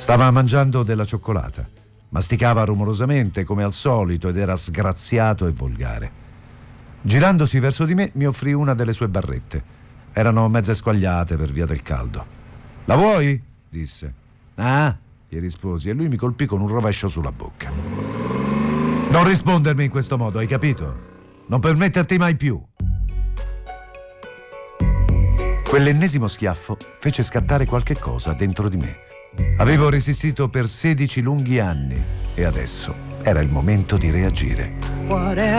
Stava mangiando della cioccolata. Masticava rumorosamente come al solito ed era sgraziato e volgare. Girandosi verso di me mi offrì una delle sue barrette. Erano mezze squagliate per via del caldo. «La vuoi?» disse. «Ah?» gli risposi e lui mi colpì con un rovescio sulla bocca. «Non rispondermi in questo modo, hai capito? Non permetterti mai più!» Quell'ennesimo schiaffo fece scattare qualche cosa dentro di me. Avevo resistito per 16 lunghi anni e adesso era il momento di reagire.